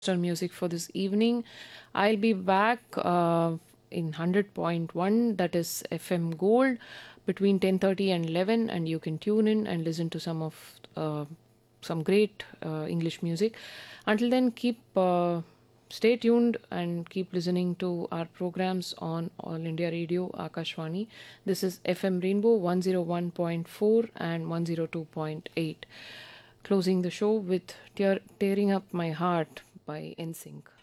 music for this evening. I'll be back in 100.1, that is FM Gold, between 10:30 and 11, and you can tune in and listen to some great English music. Until then, stay tuned and keep listening to our programs on All India Radio Akashwani. This is FM Rainbow 101.4 and 102.8. Closing the show with Tearing Up My Heart by NSYNC.